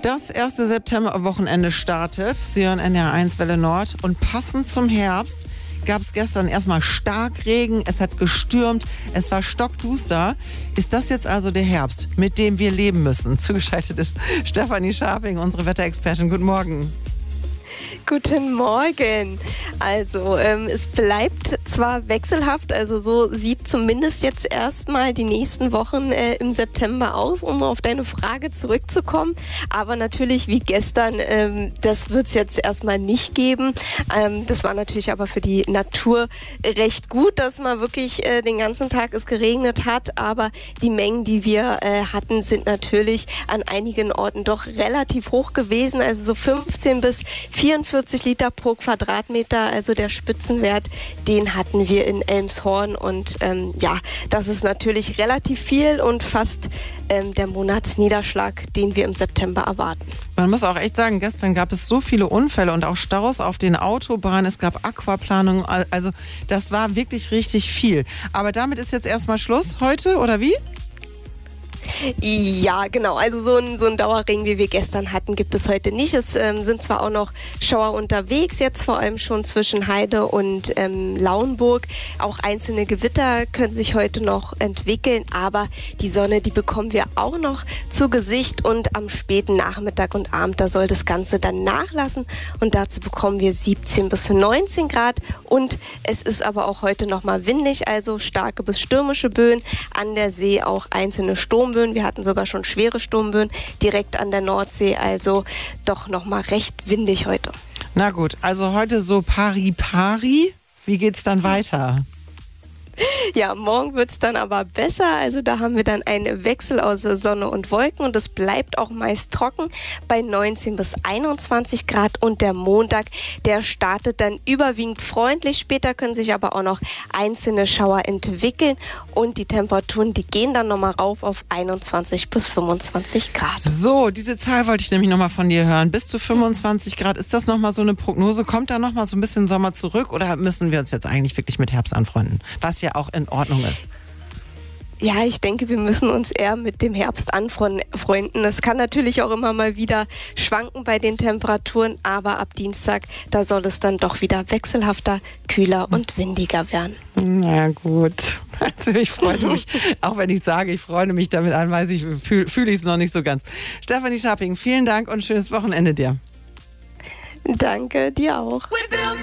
Das erste Septemberwochenende startet. Sie hören NDR1 Welle Nord. Und passend zum Herbst gab es gestern erstmal Starkregen. Es hat gestürmt. Es war stockduster. Ist das jetzt also der Herbst, mit dem wir leben müssen? Zugeschaltet ist Stefanie Scharping, unsere Wetterexpertin. Guten Morgen. Guten Morgen. Also es bleibt zwar wechselhaft, also so sieht zumindest jetzt erstmal die nächsten Wochen im September aus, um auf deine Frage zurückzukommen. Aber natürlich wie gestern, das wird es jetzt erstmal nicht geben. Das war natürlich aber für die Natur recht gut, dass mal wirklich den ganzen Tag es geregnet hat. Aber die Mengen, die wir hatten, sind natürlich an einigen Orten doch relativ hoch gewesen. Also so 15 bis 44 Liter pro Quadratmeter, also der Spitzenwert, den hatten wir in Elmshorn und das ist natürlich relativ viel und fast der Monatsniederschlag, den wir im September erwarten. Man muss auch echt sagen, gestern gab es so viele Unfälle und auch Staus auf den Autobahnen, es gab Aquaplanung, also das war wirklich richtig viel. Aber damit ist jetzt erstmal Schluss heute, oder wie? Ja, genau. Also so ein Dauerregen, wie wir gestern hatten, gibt es heute nicht. Es sind zwar auch noch Schauer unterwegs, jetzt vor allem schon zwischen Heide und Lauenburg. Auch einzelne Gewitter können sich heute noch entwickeln, aber die Sonne, die bekommen wir auch noch zu Gesicht und am späten Nachmittag und Abend, da soll das Ganze dann nachlassen und dazu bekommen wir 17 bis 19 Grad und es ist aber auch heute nochmal windig, also starke bis stürmische Böen, an der See auch einzelne Sturmböen. Wir hatten sogar schon schwere Sturmböen direkt an der Nordsee, also doch nochmal recht windig heute. Na gut, also heute so pari-pari. Wie geht's dann weiter? Ja, morgen wird es dann aber besser. Also da haben wir dann einen Wechsel aus Sonne und Wolken und es bleibt auch meist trocken bei 19 bis 21 Grad. Und der Montag, der startet dann überwiegend freundlich. Später können sich aber auch noch einzelne Schauer entwickeln und die Temperaturen, die gehen dann nochmal rauf auf 21 bis 25 Grad. So, diese Zahl wollte ich nämlich nochmal von dir hören. Bis zu 25 Grad. Ist das nochmal so eine Prognose? Kommt da nochmal so ein bisschen Sommer zurück oder müssen wir uns jetzt eigentlich wirklich mit Herbst anfreunden? Was ja auch in Ordnung ist. Ja, ich denke, wir müssen uns eher mit dem Herbst anfreunden. Es kann natürlich auch immer mal wieder schwanken bei den Temperaturen, aber ab Dienstag, da soll es dann doch wieder wechselhafter, kühler und windiger werden. Na gut. Also ich freue mich, auch wenn ich sage, ich freue mich damit an, weiß ich, fühle ich es noch nicht so ganz. Stefanie Scharping, vielen Dank und schönes Wochenende dir. Danke, dir auch.